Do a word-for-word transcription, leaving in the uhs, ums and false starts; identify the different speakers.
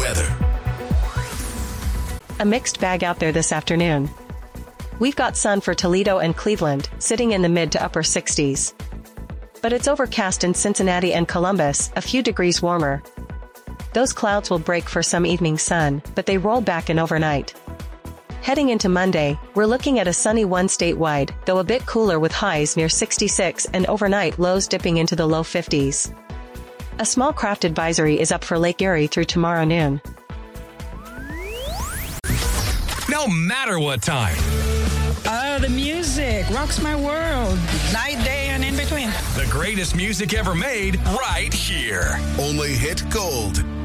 Speaker 1: weather.
Speaker 2: A mixed bag out there this afternoon. We've got sun for Toledo and Cleveland, sitting in the mid to upper sixties. But it's overcast in Cincinnati and Columbus, a few degrees warmer. Those clouds will break for some evening sun, but they roll back in overnight. Heading into Monday, we're looking at a sunny one statewide, though a bit cooler with highs near sixty-six and overnight lows dipping into the low fifties. A small craft advisory is up for Lake Erie through tomorrow noon.
Speaker 1: No matter what time.
Speaker 3: Oh, the music rocks my world. Night, day, and in between.
Speaker 1: The greatest music ever made right here.
Speaker 4: Only hit gold.